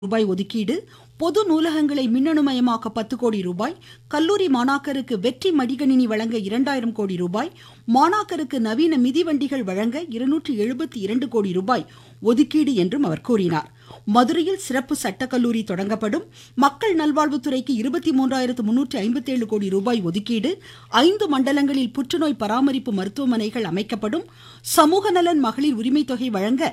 ரூபாய் ஒதுக்கீடு, பொது நூலகங்களை மின்னணுமயமாக்க 10 கோடி ரூபாய், கல்லூரி மாணாக்கருக்கு வெற்றி மடிகணினி வழங்க 2000 கோடி ரூபாய், மாணாக்கருக்கு நவீன மிதிவண்டிகள் வழங்க 272 கோடி ரூபாய் ஒதுக்கீடு என்றும் அவர் கூறினார். மதுரையில் சிறப்பு சட்டக்கல்லூரி தொடங்கப்படும். மக்கள் நல்வாழ்வுத்துறைக்கு 23,357 கோடி ரூபாய் ஒதுக்கீடு. 5 மண்டலங்களில் புற்றுநோய் பராமரிப்பு மருத்துவமனைகள் அமைக்கப்படும். சமூக நலன் மகளிர் உரிமை தொகை வழங்க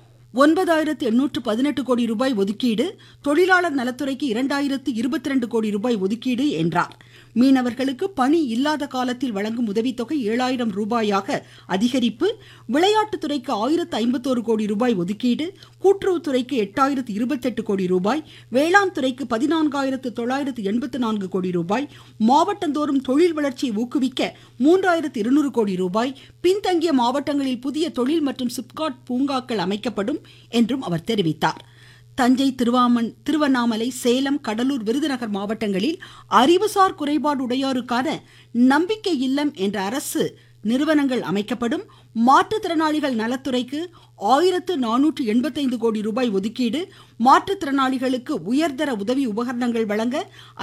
9,818 கோடி ரூபாய் ஒதுக்கீடு. தொழிலாளர் நலத்துறைக்கு 2,022 கோடி ரூபாய் ஒதுக்கீடு என்றார். மீனவர்களுக்கு பணி இல்லாத காலத்தில் வழங்கும் உதவித்தொகை 7,000 ரூபாயாக அதிகரிப்பு. விளையாட்டுத்துறைக்கு 1,051 கோடி ரூபாய் ஒதுக்கீடு. கூட்டுறவுத்துறைக்கு 8,028 கோடி ரூபாய், வேளாண் துறைக்கு 14,984 கோடி ரூபாய், மாவட்டந்தோறும் தொழில் வளர்ச்சியை ஊக்குவிக்க 3,200 கோடி ரூபாய், பின்தங்கிய மாவட்டங்களில் புதிய தொழில் மற்றும் சிப்காட் பூங்காக்கள் அமைக்கப்படும் என்றும் அவர் தெரிவித்தார். தஞ்சை, திருவண்ணாமலை, சேலம், கடலூர், விருதுநகர் மாவட்டங்களில் அறிவுசார் குறைபாடு உடையோருக்கான நம்பிக்கை இல்லம் என்ற அரசு நிறுவனங்கள் அமைக்கப்படும். மாற்றுத்திறனாளிகள் நலத்துறைக்கு 1,485 கோடி ரூபாய் ஒதுக்கீடு. மாற்றுத்திறனாளிகளுக்கு உயர்தர உதவி உபகரணங்கள் வழங்க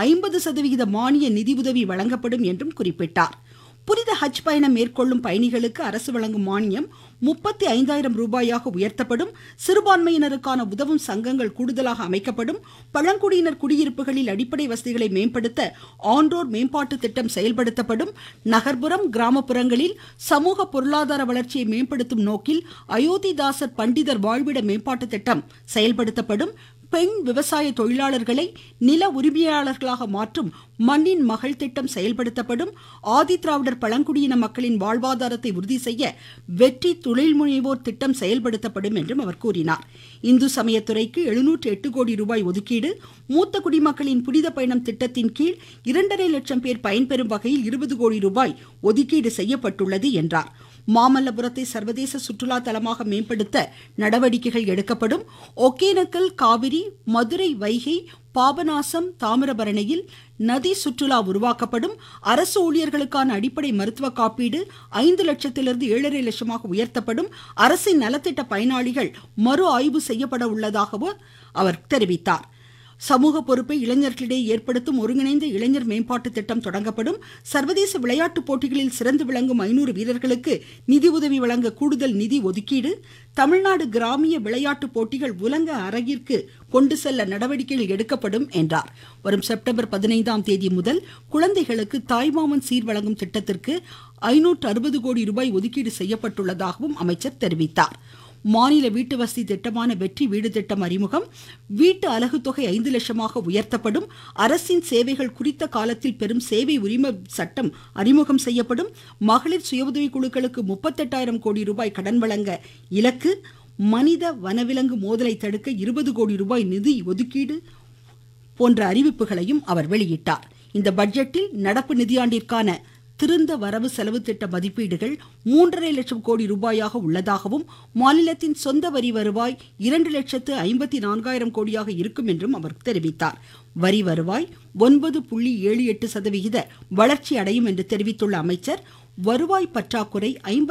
50% மானிய நிதியுதவி வழங்கப்படும் என்றும் குறிப்பிட்டார். புனித ஹஜ் பயணம் மேற்கொள்ளும் பயணிகளுக்கு அரசு வழங்கும் மானியம் 35,000 ரூபாயாக உயர்த்தப்படும். சிறுபான்மையினருக்கான உதவும் சங்கங்கள் கூடுதலாக அமைக்கப்படும். பழங்குடியினர் குடியிருப்புகளில் அடிப்படை வசதிகளை மேம்படுத்த ஆன்றோர் மேம்பாட்டு திட்டம் செயல்படுத்தப்படும். நகர்ப்புறம், கிராமப்புறங்களில் சமூக பொருளாதார வளர்ச்சியை மேம்படுத்தும் நோக்கில் அயோத்திதாசர் பண்டிதர் வாழ்விட மேம்பாட்டு திட்டம் செயல்படுத்தப்படும். பெண் விவசாய தொழிலாளர்களை நில உரிமையாளர்களாக மாற்றும் மண்ணின் மகள் திட்டம் செயல்படுத்தப்படும். ஆதிதிராவிடர் பழங்குடியின மக்களின் வாழ்வாதாரத்தை உறுதி செய்ய வெற்றி தொழில் முனைவோர் திட்டம் செயல்படுத்தப்படும் என்றும் அவர் கூறினார். இந்து சமயத்துறைக்கு 708 கோடி ரூபாய் ஒதுக்கீடு. மூத்த குடிமக்களின் புனித பயணம் திட்டத்தின் கீழ் 2.5 லட்சம் பேர் பயன்பெறும் வகையில் 20 கோடி ரூபாய் ஒதுக்கீடு செய்யப்பட்டுள்ளது என்றார். மாமல்லபுரத்தை சர்வதேச சுற்றுலா தலமாக மேம்படுத்த நடவடிக்கைகள் எடுக்கப்படும். ஒகேனக்கல், காவிரி, மதுரை, வைகை, பாபநாசம், தாமிரபரணியில் நதி சுற்றுலா உருவாக்கப்படும். அரசு ஊழியர்களுக்கான அடிப்படை மருத்துவ காப்பீடு 5 லட்சத்திலிருந்து 7.5 லட்சமாக உயர்த்தப்படும். அரசின் நலத்திட்ட பயனாளிகள் மறு ஆய்வு செய்யப்பட உள்ளதாகவும் அவர் தெரிவித்தார். சமூக பொறுப்பை இளைஞர்களிடையே ஏற்படுத்தும் ஒருங்கிணைந்த இளைஞர் மேம்பாட்டு திட்டம் தொடங்கப்படும். சர்வதேச விளையாட்டுப் போட்டிகளில் சிறந்து விளங்கும் 500 வீரர்களுக்கு நிதி உதவி வழங்க கூடுதல் நிதி ஒதுக்கீடு. தமிழ்நாடு கிராமிய விளையாட்டுப் போட்டிகள் உலக அரங்கிற்கு கொண்டு செல்ல நடவடிக்கைகள் எடுக்கப்படும் என்றார். வரும் செப்டம்பர் 15ஆம் தேதி முதல் குழந்தைகளுக்கு தாய்மாமன் சீர் வழங்கும் திட்டத்திற்கு 560 கோடி ரூபாய் ஒதுக்கீடு செய்யப்பட்டுள்ளதாகவும் அமைச்சர் தெரிவித்தார். மாநில வீட்டு வசதி திட்டமான வெற்றி வீடு திட்டம் அறிமுகம். வீட்டு அலகு தொகை 5 லட்சமாக உயர்த்தப்படும். அரசின் சேவைகள் குறித்த காலத்தில் பெறும் சேவை உரிமை சட்டம் அறிமுகம் செய்யப்படும். மகளிர் சுய உதவி குழுக்களுக்கு 38,000 கோடி ரூபாய் கடன் வழங்க இலக்கு. மனித வனவிலங்கு மோதலை தடுக்க 20 கோடி ரூபாய் நிதி ஒதுக்கீடு போன்ற அறிவிப்புகளையும் அவர் வெளியிட்டார். இந்த பட்ஜெட்டில் நடப்பு நிதியாண்டிற்கான திருந்த வரவு செலவு திட்ட மதிப்பீடுகள் 3.5 லட்சம் கோடி ரூபாயாக உள்ளதாகவும் மாநிலத்தின் சொந்த வரி வருவாய் 2,54,000 கோடியாக இருக்கும் என்றும் அவர் தெரிவித்தார். வரி வருவாய் 9.78% வளர்ச்சி அடையும் என்று தெரிவித்துள்ள அமைச்சர், வருவாய் பற்றாக்குறை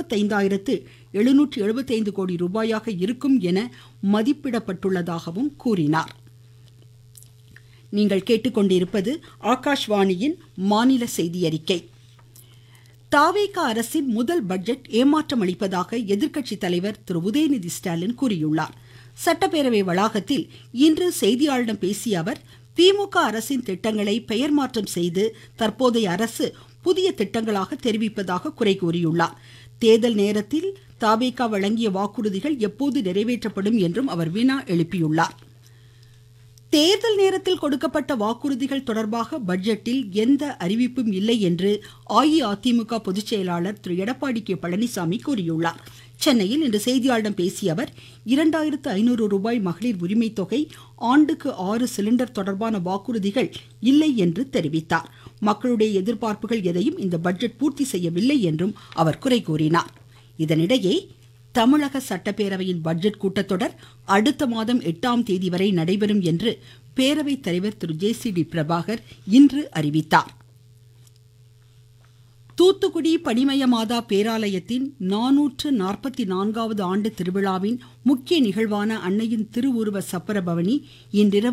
55,775 கோடி ரூபாயாக இருக்கும் என மதிப்பிடப்பட்டுள்ளதாகவும் கூறினார். நீங்கள் கேட்டுக்கொண்டிருப்பது ஆகாஷ்வாணியின் மாநில செய்தி அறிக்கை. தாவேகா அரசின் முதல் பட்ஜெட் ஏமாற்றம் அளிப்பதாக எதிர்க்கட்சி தலைவர் திரு உதயநிதி ஸ்டாலின் கூறியுள்ளார். சட்டப்பேரவை வளாகத்தில் இன்று செய்தியாளர்களிடம் பேசிய அவர், திமுக அரசின் திட்டங்களை பெயர் மாற்றம் செய்து தற்போதைய அரசு புதிய திட்டங்களாக தெரிவிப்பதாக குறை கூறியுள்ளார். தேர்தல் நேரத்தில் தாவேகா வழங்கிய வாக்குறுதிகள் எப்போது நிறைவேற்றப்படும் என்றும் அவர் வினா எழுப்பியுள்ளார். தேர்தல் நேரத்தில் கொடுக்கப்பட்ட வாக்குறுதிகள் தொடர்பாக பட்ஜெட்டில் எந்த அறிவிப்பும் இல்லை என்று அஇஅதிமுக பொதுச் செயலாளர் திரு எடப்பாடி கே பழனிசாமி கூறியுள்ளார். சென்னையில் இன்று செய்தியாளர்களிடம் பேசிய அவர், 2,500 ரூபாய் மகளிர் உரிமை தொகை, ஆண்டுக்கு 6 சிலிண்டர் தொடர்பான வாக்குறுதிகள் இல்லை என்று தெரிவித்தார். மக்களுடைய எதிர்பார்ப்புகள் எதையும் இந்த பட்ஜெட் பூர்த்தி செய்யவில்லை என்றும் அவர் குறை கூறினார். இதனிடையே தமிழக சட்டப்பேரவையின் பட்ஜெட் கூட்டத்தொடர் அடுத்த மாதம் 8ஆம் தேதி வரை நடைபெறும் என்று பேரவைத் தலைவர் திரு JCD பிரபாகர் இன்று அறிவித்தார். தூத்துக்குடி பனிமய மாதா பேராலயத்தின் 444வது ஆண்டு திருவிழாவின் முக்கிய நிகழ்வான அன்னையின் திருவுருவ சப்பர பவனி இன்றிரவு